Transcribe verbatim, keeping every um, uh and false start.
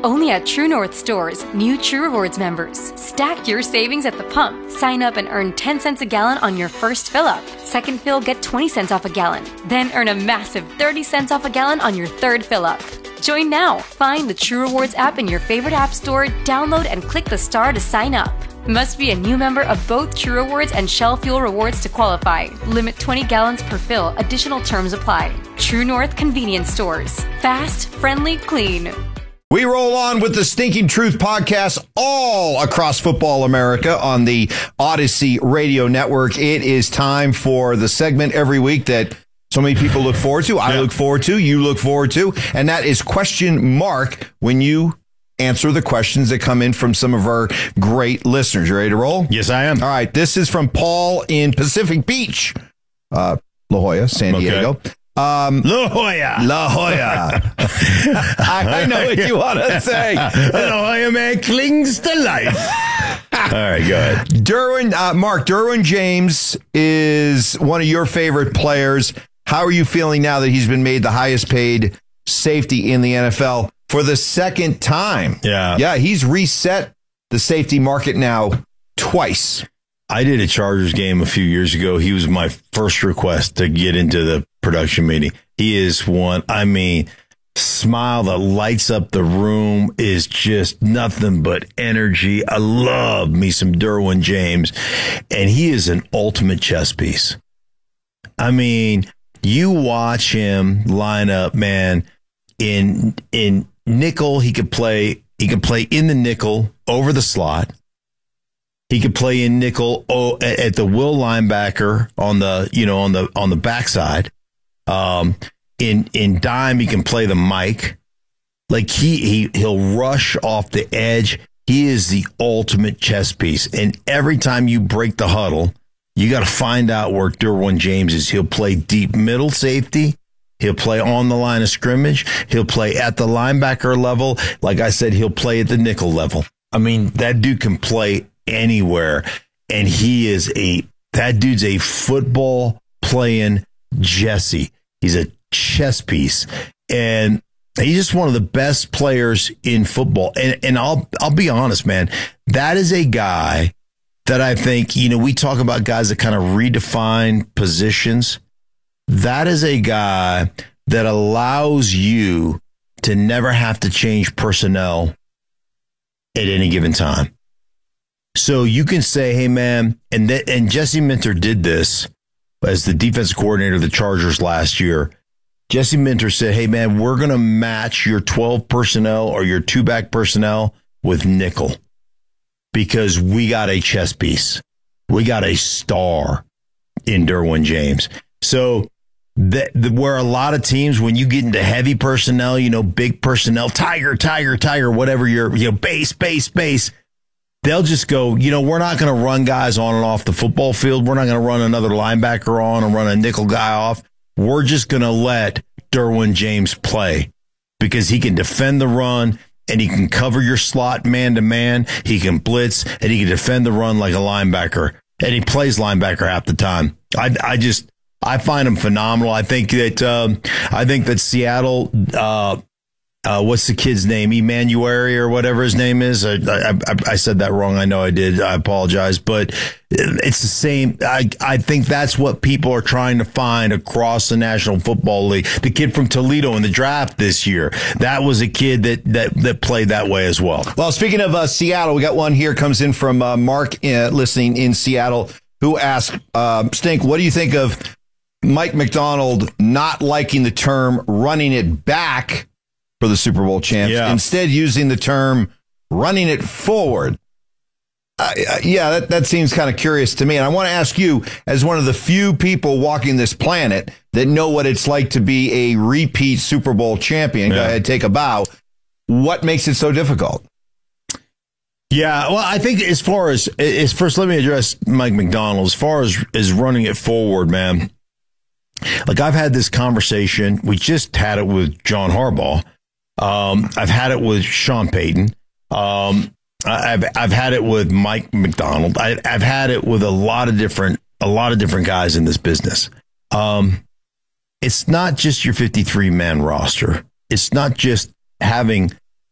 Only at True North stores, new True Rewards members. Stack your savings at the pump. Sign up and earn ten cents a gallon on your first fill up. Second fill, get twenty cents off a gallon. Then earn a massive thirty cents off a gallon on your third fill up. Join now. Find the True Rewards app in your favorite app store, download and click the star to sign up. Must be a new member of both True Rewards and Shell Fuel Rewards to qualify. Limit twenty gallons per fill. Additional terms apply. True North Convenience Stores. Fast, friendly, clean. We roll on with the Stinking Truth podcast all across football America on the Odyssey Radio Network. It is time for the segment every week that so many people look forward to. I yeah. look forward to. You look forward to. And that is Question Mark, when you answer the questions that come in from some of our great listeners. You ready to roll? Yes, I am. All right. This is from Paul in Pacific Beach, uh, La Jolla, San okay. Diego. Um, La Jolla. La Jolla. I, I know what you want to say. La Jolla man clings to life. All right, go ahead. Derwin, uh, Mark, Derwin James is one of your favorite players. How are you feeling now that he's been made the highest paid safety in the N F L for the second time? Yeah. Yeah, he's reset the safety market now twice. I did a Chargers game a few years ago. He was my first request to get into the production meeting. He is one, I mean, smile that lights up the room, is just nothing but energy. I love me some Derwin James, and he is an ultimate chess piece. I mean, you watch him line up, man, in in nickel, he could play, he could play in the nickel over the slot. He could play in nickel oh, at the will linebacker on the, you know, on the on the backside. Um, in in dime, he can play the mic. Like he he he'll rush off the edge. He is the ultimate chess piece. And every time you break the huddle, you got to find out where Derwin James is. He'll play deep middle safety. He'll play on the line of scrimmage. He'll play at the linebacker level. Like I said, he'll play at the nickel level. I mean, that dude can play anywhere, and he is a that dude's a football playing Jesse. He's a chess piece, and he's just one of the best players in football. And and I'll I'll be honest, man, that is a guy that I think, you know, we talk about guys that kind of redefine positions. That is a guy that allows you to never have to change personnel at any given time. So you can say, hey, man, and th- and Jesse Minter did this as the defensive coordinator of the Chargers last year. Jesse Minter said, hey, man, we're going to match your twelve personnel or your two-back personnel with nickel because we got a chess piece. We got a star in Derwin James. So the, the, where a lot of teams, when you get into heavy personnel, you know, big personnel, tiger, tiger, tiger, whatever your, you know, base, base, base, they'll just go, you know, we're not going to run guys on and off the football field. We're not going to run another linebacker on and run a nickel guy off. We're just going to let Derwin James play because he can defend the run and he can cover your slot man to man. He can blitz and he can defend the run like a linebacker. And he plays linebacker half the time. I, I just, I find him phenomenal. I think that, um, I think that Seattle, uh, Uh, what's the kid's name? Emanuary or whatever his name is. I, I, I said that wrong. I know I did. I apologize. But it's the same. I, I think that's what people are trying to find across the National Football League. The kid from Toledo in the draft this year, that was a kid that that, that played that way as well. Well, speaking of uh, Seattle, we got one here comes in from uh, Mark uh, listening in Seattle who asked, uh, Stink, what do you think of Mike Macdonald not liking the term running it back for the Super Bowl champs, yeah. instead using the term running it forward? Uh, yeah, that, that seems kind of curious to me. And I want to ask you, as one of the few people walking this planet that know what it's like to be a repeat Super Bowl champion, yeah. go ahead, take a bow. What makes it so difficult? Yeah, well, I think as far as, as first, let me address Mike Macdonald. As far as, as running it forward, man, like I've had this conversation. We just had it with John Harbaugh. Um, I've had it with Sean Payton. Um, I've I've had it with Mike Macdonald. I, I've had it with a lot of different a lot of different guys in this business. Um, it's not just your fifty-three man roster. It's not just having